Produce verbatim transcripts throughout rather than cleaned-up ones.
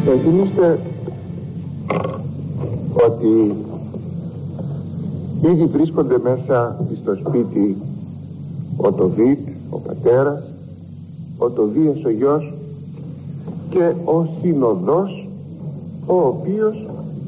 Ενθυμίστε ότι ήδη βρίσκονται μέσα στο σπίτι ο Τοβίτ, ο πατέρας, ο Τοβίας ο γιος και ο Συνοδός, ο οποίος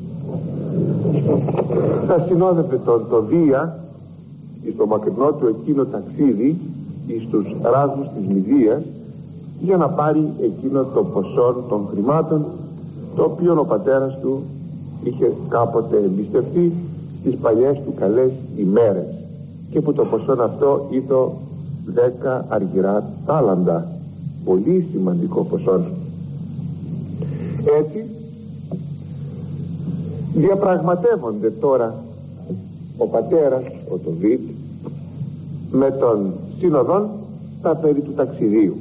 θα συνόδευε τον Τοβία στο μακρινό του εκείνο ταξίδι στους ράζους της Μηδίας για να πάρει εκείνο το ποσό των χρημάτων το οποίο ο πατέρας του είχε κάποτε εμπιστευτεί στις παλιές του καλές ημέρες και που το ποσό αυτό ήταν δέκα αργυρά τάλαντα, πολύ σημαντικό ποσό. Έτσι διαπραγματεύονται τώρα ο πατέρας, ο Τοβίτ, με τον Σύνοδον τα περί του ταξιδίου.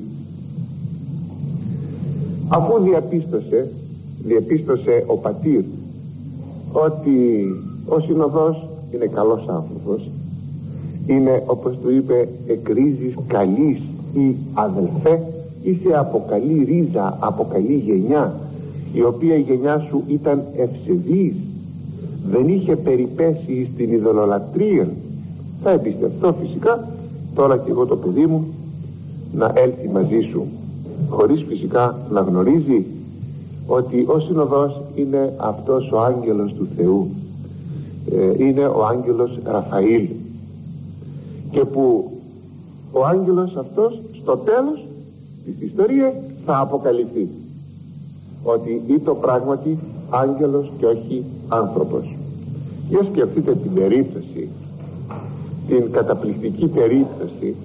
Αφού διαπίστωσε διαπίστωσε ο πατήρ ότι ο Συνοδός είναι καλός άνθρωπος, είναι, όπως του είπε, εκρίζεις καλής ή αδελφέ, είσαι από καλή ρίζα, από καλή γενιά, η οποία η γενιά σου ήταν ευσεβής, δεν είχε περιπέσει στην ειδωλολατρία, θα εμπιστευτώ φυσικά τώρα και εγώ το παιδί μου να έλθει μαζί σου, χωρίς φυσικά να γνωρίζει ότι ο Συνοδός είναι αυτός ο άγγελος του Θεού, ε, είναι ο άγγελος Ραφαήλ, και που ο άγγελος αυτός στο τέλος της ιστορίας θα αποκαλυφθεί ότι ήταν πράγματι άγγελος και όχι άνθρωπος. Για σκεφτείτε την περίπτωση, την καταπληκτική περίπτωση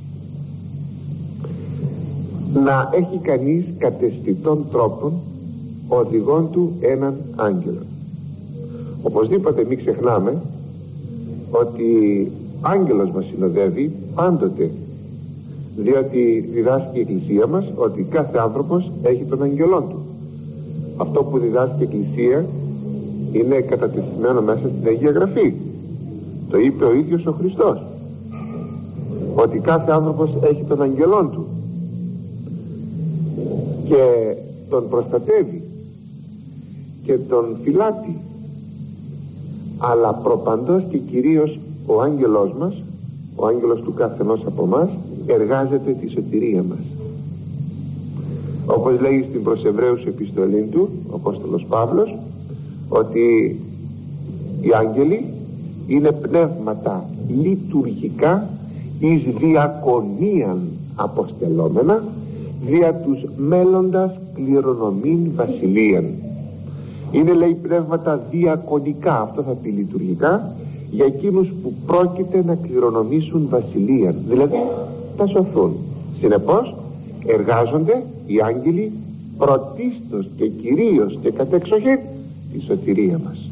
να έχει κανείς καταισθητών τρόπων οδηγών του έναν άγγελο. Οπωσδήποτε μην ξεχνάμε ότι άγγελος μας συνοδεύει πάντοτε, διότι διδάσκει η Εκκλησία μας ότι κάθε άνθρωπος έχει τον αγγελόν του. Αυτό που διδάσκει η Εκκλησία είναι κατατεθειμένο μέσα στην Αγία Γραφή. Το είπε ο ίδιος ο Χριστός, ότι κάθε άνθρωπος έχει τον αγγελόν του και τον προστατεύει και τον φυλάτει, αλλά προπαντός και κυρίως ο άγγελός μας, ο άγγελος του καθενός από μας, εργάζεται τη σωτηρία μας. Όπως λέει στην προς Εβραίους επιστολή του ο Απόστολος Παύλος, ότι οι άγγελοι είναι πνεύματα λειτουργικά εις διακονίαν αποστελόμενα δια τους μέλλοντας κληρονομήν βασιλείαν. Είναι, λέει, πνεύματα διακονικά, αυτό θα πει λειτουργικά, για εκείνους που πρόκειται να κληρονομήσουν βασιλείαν, δηλαδή θα σωθούν. Συνεπώς εργάζονται οι άγγελοι πρωτίστως και κυρίως και κατεξοχήν τη σωτηρία μας.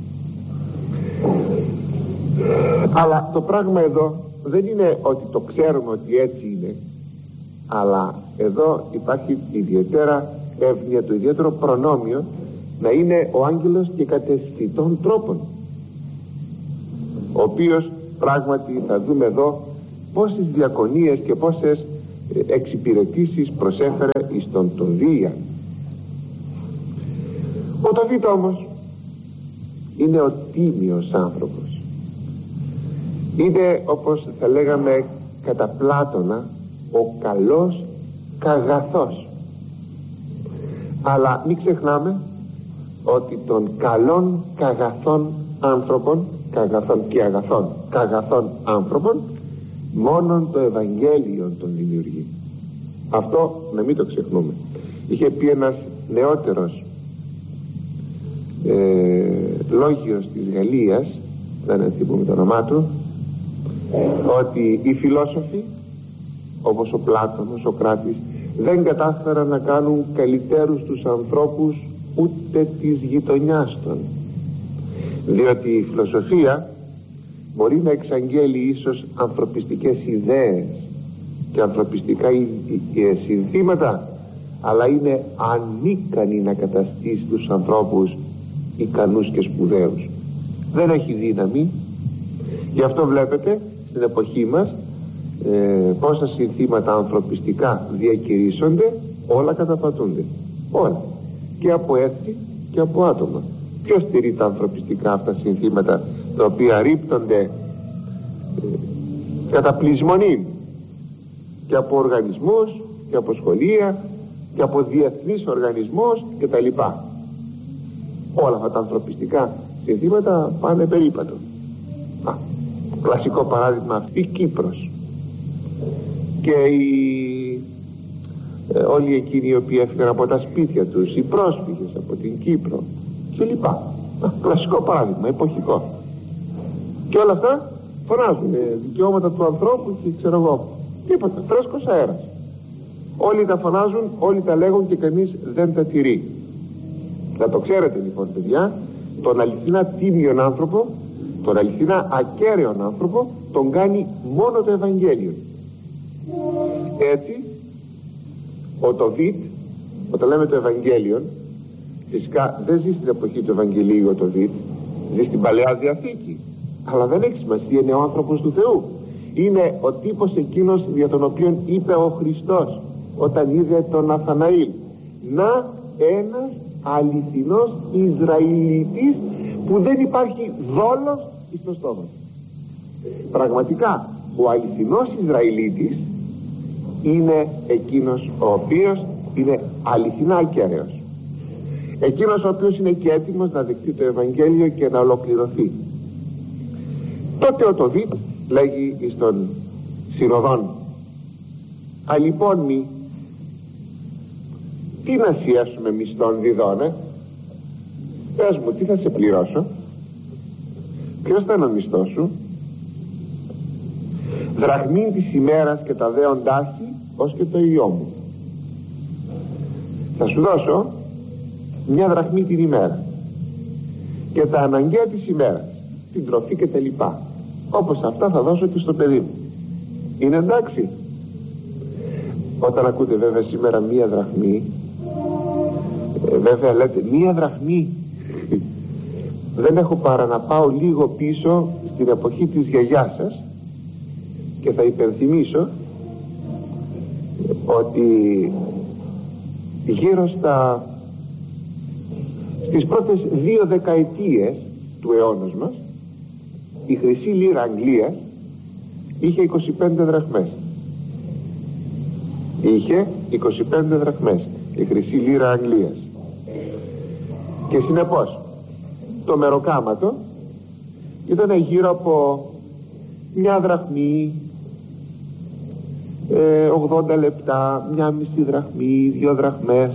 Αλλά το πράγμα εδώ δεν είναι ότι το ξέρουμε ότι έτσι είναι, αλλά εδώ υπάρχει ιδιαίτερα εύνοια, το ιδιαίτερο προνόμιο να είναι ο άγγελος και καταισθητών τρόπων, ο οποίος πράγματι θα δούμε εδώ πόσες διακονίες και πόσες εξυπηρετήσεις προσέφερε εις τον Τοβία. Ο Τοβίτ όμως είναι ο τίμιος άνθρωπος, είναι, όπως θα λέγαμε κατά Πλάτωνα, ο καλός καγαθός. Αλλά μην ξεχνάμε ότι των καλών καγαθών άνθρωπων, καγαθών και αγαθών, καγαθών άνθρωπων, μόνον το Ευαγγέλιο τον δημιουργεί. Αυτό να μην το ξεχνούμε. Είχε πει ένας νεότερος ε, λόγιος της Γαλλίας, δεν θυμούμαι το όνομά του, ότι οι φιλόσοφοι όπως ο Πλάτων, ο Σοκράτης, δεν κατάφεραν να κάνουν καλύτερους τους ανθρώπους ούτε της γειτονιάς των, διότι η φιλοσοφία μπορεί να εξαγγέλει ίσως ανθρωπιστικές ιδέες και ανθρωπιστικά συνθήματα, αλλά είναι ανίκανη να καταστήσει τους ανθρώπους ικανούς και σπουδαίους. Δεν έχει δύναμη. Γι' αυτό βλέπετε στην εποχή μας ε, πόσα συνθήματα ανθρωπιστικά διακηρύσσονται, όλα καταπατούνται, όλα. και από έθνη και από άτομα. Ποιος στηρεί τα ανθρωπιστικά αυτά συνθήματα, τα οποία ρίπτονται ε, κατά πλεισμονή και από οργανισμούς και από σχολεία και από διεθνείς οργανισμούς και τα λοιπά. Όλα αυτά τα ανθρωπιστικά συνθήματα πάνε περίπατο. Α, κλασικό παράδειγμα, η Κύπρος και οι, ε, όλοι εκείνοι οι οποίοι έφυγαν από τα σπίτια τους, οι πρόσφυγες από την Κύπρο και λοιπά. Α, κλασικό παράδειγμα, εποχικό. Και όλα αυτά φωνάζουν ε, δικαιώματα του ανθρώπου και ξέρω εγώ, τίποτα, φρέσκος αέρας. Όλοι τα φωνάζουν, όλοι τα λέγουν και κανείς δεν τα τηρεί. Να το ξέρετε λοιπόν, παιδιά, τον αληθινά τίμιον άνθρωπο, τον αληθινά ακέραιον άνθρωπο, τον κάνει μόνο το Ευαγγέλιο. Έτσι ο Τοβίτ, όταν λέμε το Ευαγγέλιο, φυσικά δεν ζει στην εποχή του Ευαγγελίου ο Τοβίτ, ζει στην Παλαιά Διαθήκη, αλλά δεν έχει σημασία, είναι ο άνθρωπος του Θεού. Είναι ο τύπος εκείνος για τον οποίο είπε ο Χριστός όταν είδε τον Ναθαναήλ, να ένας αληθινός Ισραηλίτης που δεν υπάρχει δόλος στο στόμα. Πραγματικά ο αληθινός Ισραηλίτης είναι εκείνος ο οποίος είναι αληθινά ακέραιος, εκείνος ο οποίος είναι και έτοιμος να δεχτεί το Ευαγγέλιο και να ολοκληρωθεί. Τότε ο Τοβίτ λέγει εις των συνοδών, α λοιπόν μη, τι να σιάσουμε μισθών διδώνε, πες μου τι θα σε πληρώσω, ποιος θα είναι ο μισθός σου, δραχμήν της ημέρας και τα δέοντάς σου ως και το ιό μου. Θα σου δώσω μια δραχμή την ημέρα και τα αναγκαία της ημέρας, την τροφή και τα λοιπά, όπως αυτά θα δώσω και στο παιδί μου. Είναι εντάξει? Όταν ακούτε βέβαια σήμερα μία δραχμή, ε, βέβαια λέτε μία δραχμή, δεν έχω παρά να πάω λίγο πίσω στην εποχή της γιαγιάς σας και θα υπενθυμίσω ότι γύρω στα στις πρώτες δύο δεκαετίες του αιώνος μας η χρυσή λίρα Αγγλίας είχε είκοσι πέντε δραχμές. Είχε είκοσι πέντε δραχμές η χρυσή λίρα Αγγλίας, και συνεπώς το μεροκάματο ήταν γύρω από μια δραχμή, ε, ογδόντα λεπτά, μια μισή δραχμή, δύο δραχμές.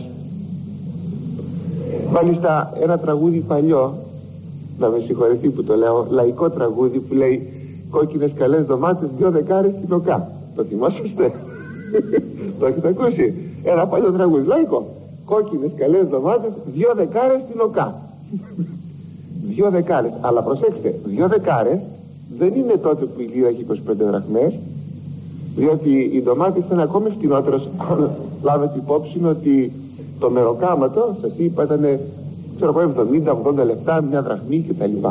Μάλιστα ένα τραγούδι παλιό, να με συγχωρεθεί που το λέω, λαϊκό τραγούδι που λέει κόκκινες καλές ντομάτες, δυο δεκάρες στην ΟΚΑ. Το θυμόσαστε? Το έχετε ακούσει? Ένα παλιό τραγούδι λαϊκό, κόκκινες καλές ντομάτες, δυο δεκάρες στην ΟΚΑ. Δυο δεκάρες, αλλά προσέξτε, δυο δεκάρες δεν είναι τότε που η λίρα έχει είκοσι πέντε δραχμές, διότι οι ντομάτες ήταν ακόμη φτηνότερες. Λάβετε υπόψη ότι το μεροκάματο, σας είπα, ήταν ξέρω εγώ εβδομήντα ογδόντα λεπτά, μια δραχμή κτλ.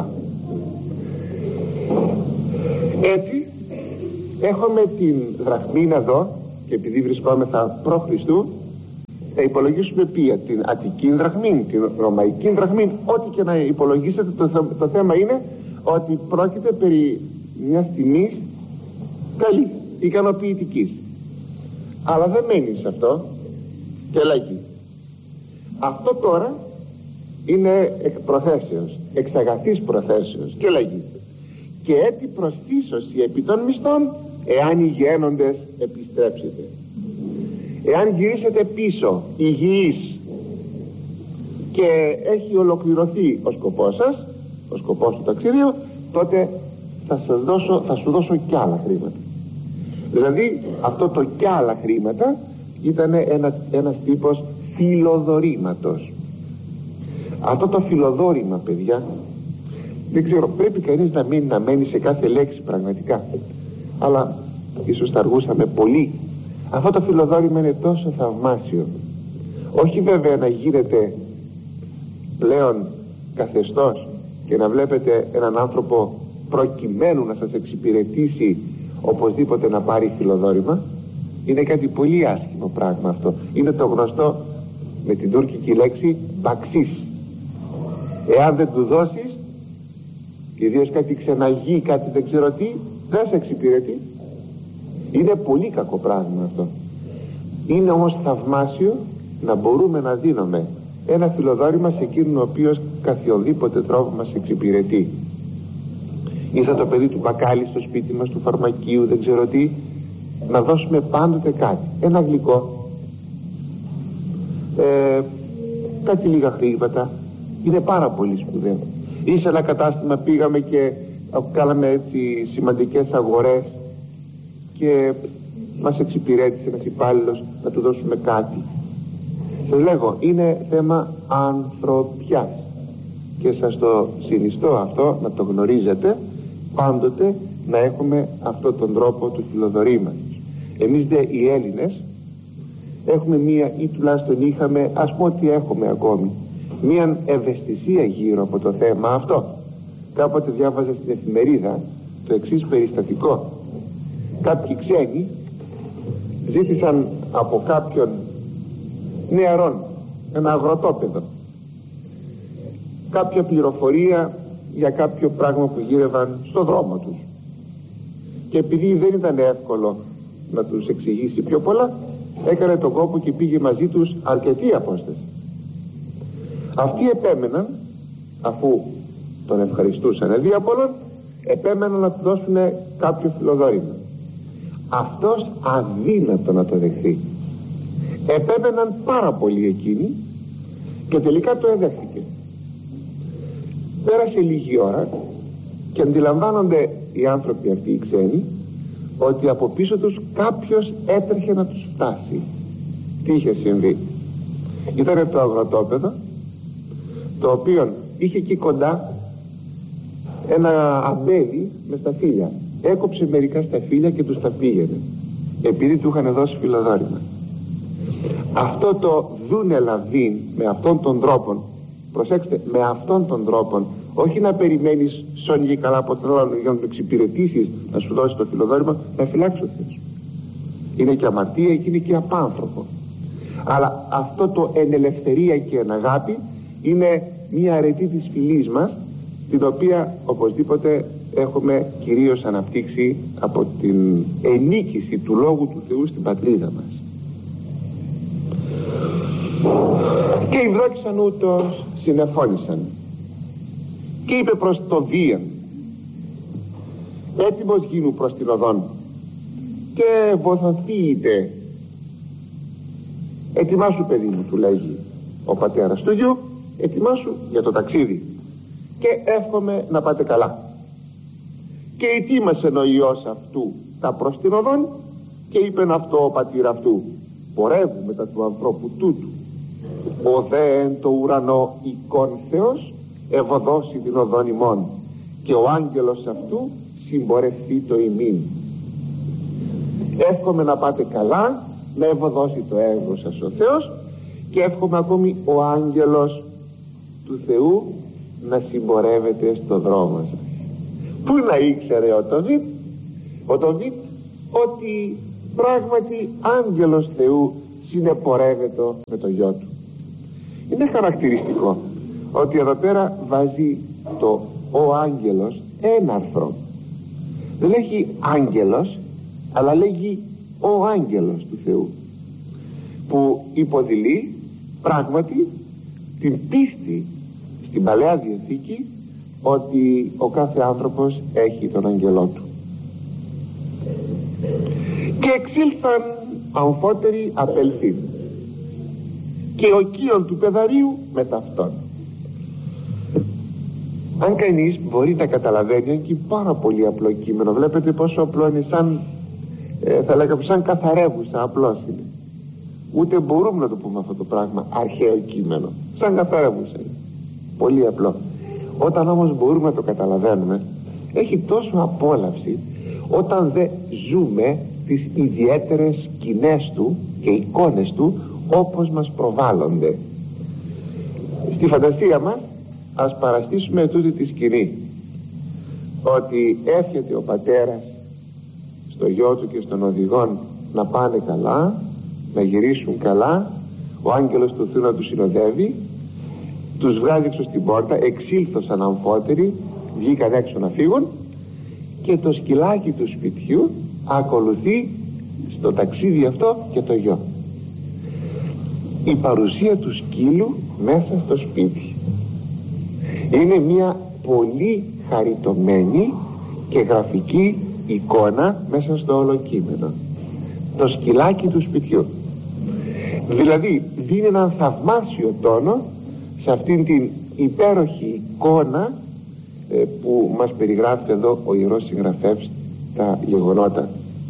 Έτσι έχουμε την δραχμή εδώ, και επειδή βρισκόμεθα προ Χριστού, θα υπολογίσουμε ποια, την Αττική δραχμή, την Ρωμαϊκή δραχμή, ό,τι και να υπολογίσετε, το, το θέμα είναι ότι πρόκειται περί μιας τιμής καλής, ικανοποιητικής. Αλλά δεν μένει σε αυτό και λέγει, αυτό τώρα είναι εκ προθέσεως, εξ αγαθής προθέσεως, και λέγει, και έτι προστίσωση επί των μισθών, εάν οι γένοντες επιστρέψετε. Εάν γυρίσετε πίσω υγιείς και έχει ολοκληρωθεί ο σκοπός σας, ο σκοπός του ταξιδίου, τότε θα σας δώσω, θα σου δώσω κι άλλα χρήματα. Δηλαδή αυτό το κι άλλα χρήματα ήταν ένα, ένας τύπος φιλοδορήματος. Αυτό το φιλοδόρημα, παιδιά, δεν ξέρω, πρέπει κανείς να μην να μένει σε κάθε λέξη πραγματικά, αλλά ίσως θα αργούσαμε πολύ. Αυτό το φιλοδόρημα είναι τόσο θαυμάσιο, όχι βέβαια να γίνεται πλέον καθεστώς και να βλέπετε έναν άνθρωπο προκειμένου να σας εξυπηρετήσει οπωσδήποτε να πάρει φιλοδόρημα. Είναι κάτι πολύ άσχημο πράγμα αυτό. Είναι το γνωστό με την τουρκική λέξη μπαξίς. Εάν δεν του δώσεις, ιδίως κάτι ξεναγεί, κάτι δεν ξέρω τι, δεν σε εξυπηρετεί. Είναι πολύ κακό πράγμα αυτό. Είναι όμως θαυμάσιο να μπορούμε να δίνουμε ένα φιλοδόρημα σε εκείνον ο οποίος καθιοδήποτε τρόπο μας εξυπηρετεί. Ήρθα το παιδί του μπακάλι στο σπίτι μας, του φαρμακείου, δεν ξέρω τι, να δώσουμε πάντοτε κάτι, ένα γλυκό, ε, κάτι λίγα χρήματα. Είναι πάρα πολύ σπουδαίο. Ή σε ένα κατάστημα πήγαμε και κάναμε έτσι σημαντικές αγορές και μας εξυπηρέτησε ένας υπάλληλος να του δώσουμε κάτι. Σας λέγω, είναι θέμα ανθρωπιάς και σας το συνιστώ αυτό να το γνωρίζετε, πάντοτε να έχουμε αυτόν τον τρόπο του φιλοδορήματος. Εμείς δε οι Έλληνες έχουμε μία, ή τουλάχιστον είχαμε, ας πούμε ότι έχουμε ακόμη μία ευαισθησία γύρω από το θέμα αυτό. Κάποτε διάβαζα στην εφημερίδα το εξής περιστατικό. Κάποιοι ξένοι ζήτησαν από κάποιον νεαρών, ένα αγροτόπεδο, κάποια πληροφορία για κάποιο πράγμα που γύρευαν στο δρόμο τους, και επειδή δεν ήταν εύκολο να τους εξηγήσει πιο πολλά, έκανε τον κόπο και πήγε μαζί τους αρκετή απόσταση. Αυτοί επέμεναν, αφού τον ευχαριστούσαν δι' απ' όλων, επέμεναν να του δώσουν κάποιο φιλοδόρημα. Αυτός αδύνατο να το δεχθεί. Επέμεναν πάρα πολύ εκείνοι και τελικά το εδέχθηκε. Πέρασε λίγη ώρα και αντιλαμβάνονται οι άνθρωποι αυτοί οι ξένοι ότι από πίσω τους κάποιος έτρεχε να τους φτάσει. Τι είχε συμβεί? Ήταν το αγροτόπεδο, το οποίο είχε εκεί κοντά ένα αμπέλι με σταφύλια. Έκοψε μερικά σταφύλια και τους τα πήγαινε, επειδή του είχαν δώσει φιλοδόρημα. Αυτό το δούνε λαβίν, με αυτόν τον τρόπο, προσέξτε, με αυτόν τον τρόπο, όχι να περιμένεις σώνει καλά από τον άλλο για να το εξυπηρετήσεις, να σου δώσει το φιλοδόρημα, να φυλάξει ο Θεός. Είναι και αμαρτία και είναι και απάνθρωπο. Αλλά αυτό το εν ελευθερία και εν αγάπη είναι μια αρετή της φυλής μας, την οποία οπωσδήποτε έχουμε κυρίως αναπτύξει από την ενίκηση του Λόγου του Θεού στην πατρίδα μας. Και οι δόξαν ούτως συνεφώνησαν και είπε προς το Δίαν, έτοιμος γίνου προς την οδόν και βοηθηθείτε. Ετοιμάσου παιδί μου, του λέγει ο πατέρας του γιου, ετοιμάσου για το ταξίδι και εύχομαι να πάτε καλά. Και ετοίμασε ο ιός αυτού τα προς την οδόν και είπεν αυτό ο πατήρ αυτού, πορεύου μετά του ανθρώπου τούτου, ο δε εν το ουρανό εικόν Θεός ευωδώσει την οδόν ημών και ο άγγελος αυτού συμπορευτεί το ημίν. Εύχομαι να πάτε καλά, να ευωδώσει το έργο σας ο Θεός, και εύχομαι ακόμη ο άγγελος του Θεού να συμπορεύεται στο δρόμο σας. Πού να ήξερε ο Τοβίτ, ο Τοβίτ ότι πράγματι άγγελος Θεού συνεπορεύεται με το γιο του. Είναι χαρακτηριστικό ότι εδώ πέρα βάζει το ο άγγελος έναρθρο. Δεν λέγει άγγελος, αλλά λέγει ο άγγελος του Θεού, που υποδηλεί πράγματι την πίστη στην Παλαιά Διαθήκη ότι ο κάθε άνθρωπος έχει τον αγγελό του. Και εξήλθαν αμφότεροι απελθύν και ο κύων του πεδαρίου μετά αυτόν. Αν κανείς μπορεί να καταλαβαίνει, και πάρα πολύ απλό κείμενο, βλέπετε πόσο απλό είναι, σαν ε, θα λέγαμε σαν καθαρεύουσα, απλώς είναι. Ούτε μπορούμε να το πούμε αυτό το πράγμα αρχαίο κείμενο, σαν καθαρεύουσα είναι, πολύ απλό. Όταν όμως μπορούμε να το καταλαβαίνουμε, έχει τόσο απόλαυση όταν δεν ζούμε τις ιδιαίτερες σκηνές του και εικόνες του όπως μας προβάλλονται. Στη φαντασία μας ας παραστήσουμε τούτη τη σκηνή, ότι εύχεται ο πατέρας στο γιο του και στον οδηγόν να πάνε καλά, να γυρίσουν καλά, ο άγγελος του Θεού να τους συνοδεύει, τους βγάζει έξω στην πόρτα, εξήλθωσαν αμφότεροι, βγήκαν έξω να φύγουν, και το σκυλάκι του σπιτιού ακολουθεί στο ταξίδι αυτό και το γιο. Η παρουσία του σκύλου μέσα στο σπίτι είναι μια πολύ χαριτωμένη και γραφική εικόνα μέσα στο όλο κείμενο. Το σκυλάκι του σπιτιού δηλαδή δίνει έναν θαυμάσιο τόνο σε αυτήν την υπέροχη εικόνα ε, που μας περιγράφει εδώ ο Ιερός Συγγραφέας τα γεγονότα.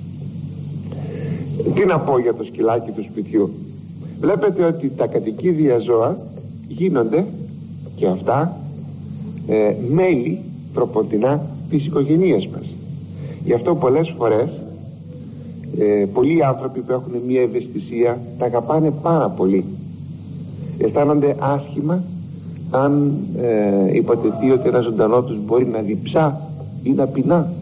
Τι να πω για το σκυλάκι του σπιτιού? Βλέπετε ότι τα κατοικίδια ζώα γίνονται και αυτά ε, μέλη τροποντινά της οικογένειας μας. Γι' αυτό πολλές φορές ε, πολλοί άνθρωποι που έχουν μια ευαισθησία τα αγαπάνε πάρα πολύ. Αισθάνονται άσχημα αν ε, υποτεθεί ότι ένα ζωντανό τους μπορεί να διψά ή να πεινά,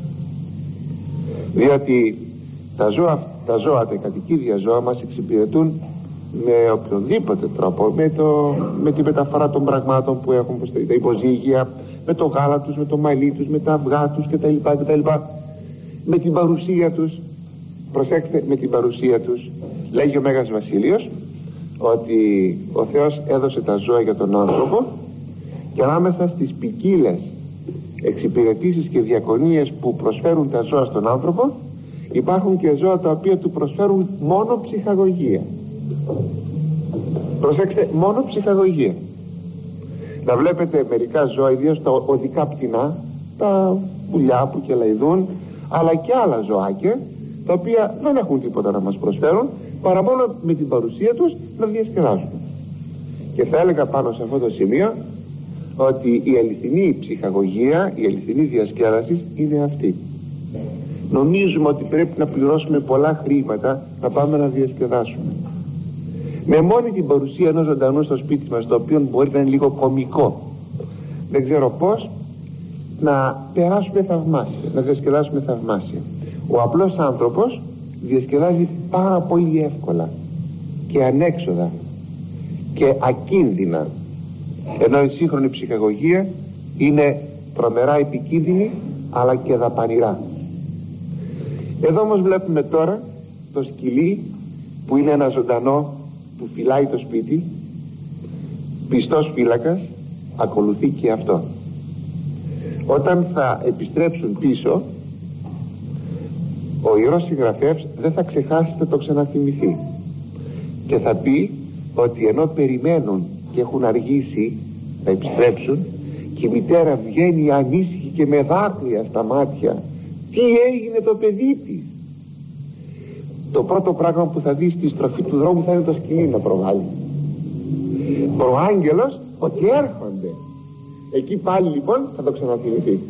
διότι τα ζώα, τα ζώα, τα κατοικίδια ζώα μας εξυπηρετούν με οποιονδήποτε τρόπο, με, το, με τη μεταφορά των πραγμάτων που έχουν, τα υποζύγια, με το γάλα τους, με το μαλλί τους, με τα αυγά τους κτλ, κτλ. Με την παρουσία τους, προσέξτε, με την παρουσία τους. Λέγει ο Μέγας Βασίλειος ότι ο Θεός έδωσε τα ζώα για τον άνθρωπο, και ανάμεσα στις ποικίλες εξυπηρετήσεις και διακονίες που προσφέρουν τα ζώα στον άνθρωπο υπάρχουν και ζώα τα οποία του προσφέρουν μόνο ψυχαγωγία. Προσέξτε, μόνο ψυχαγωγία. Να βλέπετε μερικά ζώα, ιδίως τα οδικά πτηνά, τα πουλιά που κελαϊδούν, αλλά και άλλα ζωάκια τα οποία δεν έχουν τίποτα να μας προσφέρουν παρά μόνο με την παρουσία τους να διασκεδάσουν. Και θα έλεγα πάνω σε αυτό το σημείο ότι η αληθινή ψυχαγωγία, η αληθινή διασκέδαση είναι αυτή. Νομίζουμε ότι πρέπει να πληρώσουμε πολλά χρήματα να πάμε να διασκεδάσουμε. Με μόνη την παρουσία ενός ζωντανού στο σπίτι μας, το οποίο μπορεί να είναι λίγο κωμικό, δεν ξέρω πώς, να περάσουμε θαυμάσια, να διασκεδάσουμε θαυμάσια. Ο απλός άνθρωπος διασκεδάζει πάρα πολύ εύκολα και ανέξοδα και ακίνδυνα, ενώ η σύγχρονη ψυχαγωγία είναι τρομερά επικίνδυνη αλλά και δαπανηρά. Εδώ όμως βλέπουμε τώρα το σκυλί που είναι ένα ζωντανό που φυλάει το σπίτι, πιστός φύλακας, ακολουθεί και αυτό. Όταν θα επιστρέψουν πίσω, ο Ιερός Συγγραφέας δεν θα ξεχάσει να το ξαναθυμηθεί και θα πει ότι ενώ περιμένουν και έχουν αργήσει να επιστρέψουν, και η μητέρα βγαίνει ανήσυχη και με δάκρυα στα μάτια, τι έγινε το παιδί της. Το πρώτο πράγμα που θα δει στη στροφή του δρόμου θα είναι το σκυλί να προβάλλει προάγγελος ότι έρχονται. Εκεί πάλι λοιπόν θα το ξαναθυμηθεί.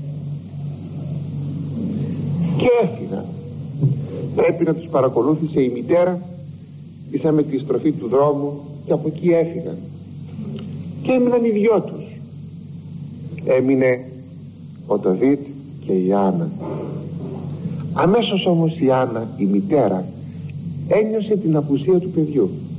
Και έφυγαν. Πρέπει να τους παρακολούθησε η μητέρα, ήσαμε τη στροφή του δρόμου και από εκεί έφυγαν. Και έμειναν οι δυο τους. Έμεινε ο Δαβίδ και η Άννα. Αμέσως όμως η Άννα, η μητέρα, ένιωσε την απουσία του παιδιού.